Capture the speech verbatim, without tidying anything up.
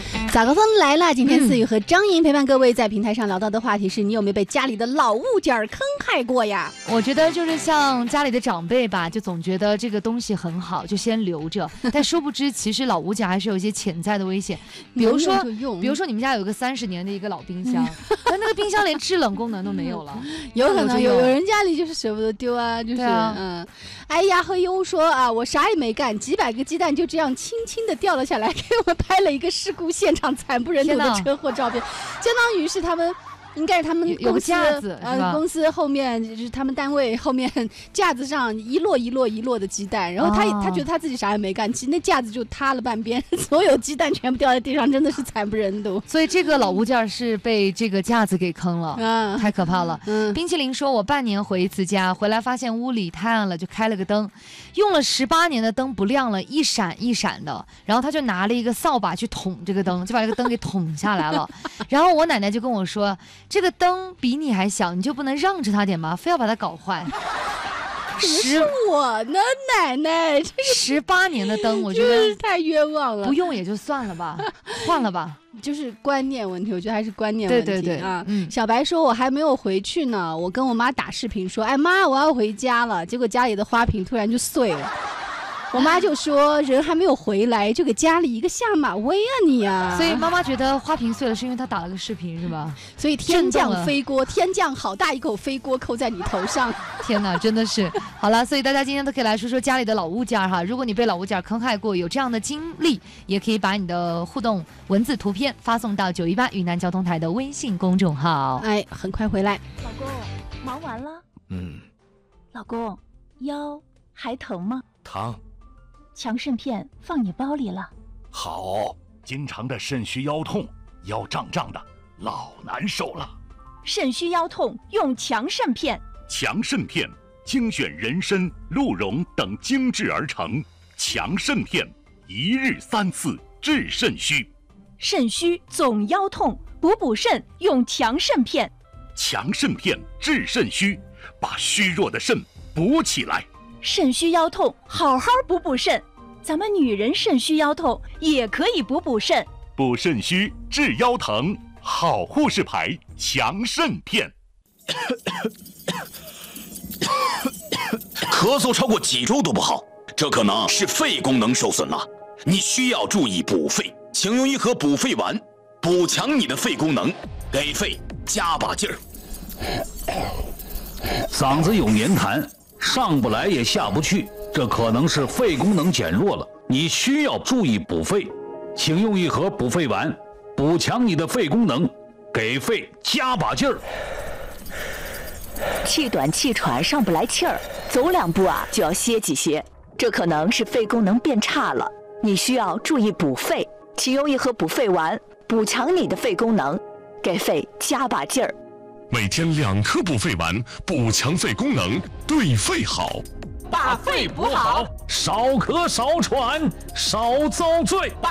早高峰来了，今天思雨和张莹陪伴各位在平台上聊到的话题是你有没有被家里的老物件坑害过呀？ 我觉得就是像家里的长辈吧，就总觉得这个东西很好，就先留着，但殊不知其实老物件还是有一些潜在的危险。比如说，比如说你们家有个三十年的一个老冰箱，那、嗯、那个冰箱连制冷功能都没有了， 有可能有有人家里就是舍不得丢啊，就是、啊、嗯，哎呀，何优说啊，我啥也没干，几百个鸡蛋就这样轻轻的掉了下来，给我们拍了一个事故现场惨不忍睹的车祸照片，相当于是他们。应该是他们有个架子， 呃，公司后面就是他们单位后面架子上一摞一摞一摞的鸡蛋，然后他、哦、他觉得他自己啥也没干，其实那架子就塌了半边，所有鸡蛋全部掉在地上，真的是惨不忍睹。 所以这个老物件是被这个架子给坑了，嗯，太可怕了。嗯，冰淇淋说，我半年回一次家，回来发现屋里太暗了，就开了个灯，用了十八年的灯不亮了，一闪一闪的，然后他就拿了一个扫把去捅这个灯，就把这个灯给捅下来了。然后我奶奶就跟我说，这个灯比你还小，你就不能让着他点吗？非要把它搞坏。 怎么是我呢，奶奶？这个十八年的灯，我觉得太冤枉了。 不用也就算了吧，换了吧。 就是观念问题，我觉得还是观念问题。 对对对啊！ 嗯， 小白说，我还没有回去呢，我跟我妈打视频说，哎妈，我要回家了。结果家里的花瓶突然就碎了。我妈就说人还没有回来就给家里一个下马威啊你啊！ 所以妈妈觉得花瓶碎了是因为她打了个视频是吧？ 所以天降飞锅，天降好大一口飞锅扣在你头上。 天哪，真的是好了，所以大家今天都可以来说说家里的老物件哈。如果你被老物件坑害过，有这样的经历，也可以把你的互动文字图片发送到九一八云南交通台的微信公众号。 哎，很快回来。 老公，忙完了？ 嗯。 老公，腰还疼吗？ 疼。 强肾片放你包里了。 好，经常的肾虚腰痛，腰胀胀的，老难受了。 肾虚腰痛用强肾片。 强肾片精选人参、鹿茸等精制而成，强肾片一日三次治肾虚。 肾虚总腰痛，补补肾用强肾片。 强肾片治肾虚，把虚弱的肾补起来。 肾虚腰痛，好好补补肾。咱们女人肾虚腰痛也可以补补肾。 补肾虚治腰疼，好护士牌强肾片。 咳嗽超过几周都不好，这可能是肺功能受损了。你需要注意补肺，请用一盒补肺丸，补强你的肺功能，给肺加把劲儿。 嗓子有黏痰，上不来也下不去，这可能是肺功能减弱了，你需要注意补肺，请用一盒补肺丸，补强你的肺功能，给肺加把劲儿。 气短气喘上不来气儿，走两步啊就要歇几歇，这可能是肺功能变差了，你需要注意补肺，请用一盒补肺丸，补强你的肺功能，给肺加把劲儿。 每天两颗补肺丸，补强肺功能，对肺好。 把肺补好，少咳少喘少遭罪。